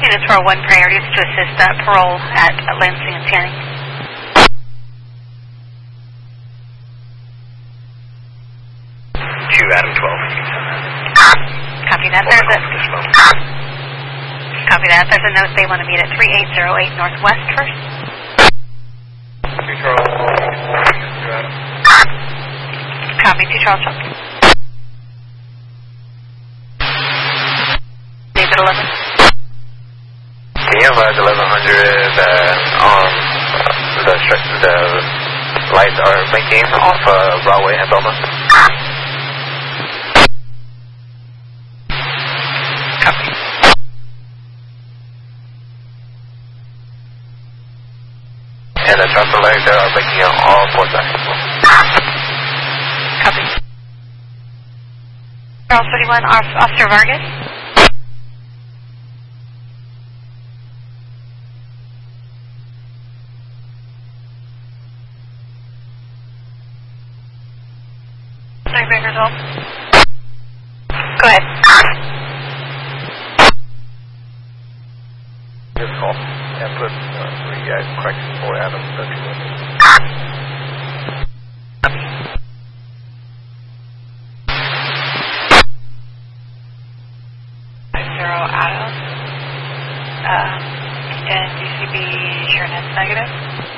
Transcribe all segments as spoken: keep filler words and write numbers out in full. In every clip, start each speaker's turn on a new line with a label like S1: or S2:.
S1: Units for one priorities to assist uh, parole at Lansing and Channing.
S2: Two Adam twelve.
S1: Copy that. There's a copy that. There's a note they want to meet at three eight zero eight Northwest first.
S2: Two Charles. Two Adam.
S1: Copy. Two Charles. David eleven.
S2: Can you advise eleven hundred that um the the lights are blinking off uh, Broadway and Belma?
S1: Copy.
S2: And the traffic lights that are blinking on all four sides.
S1: Copy. Charles thirty-one, Officer Vargas. Survey result. Go ahead.
S2: Just call and put uh, three guys correction for Adam thirty-one.
S1: Zero Adam. Uh, and D C B, sure that's negative.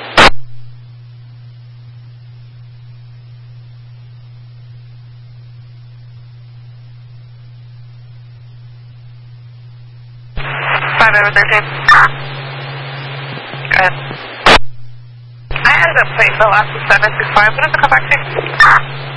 S1: Five over thirteen. Go ahead. I ended up playing the last seven six five. What does it come back to?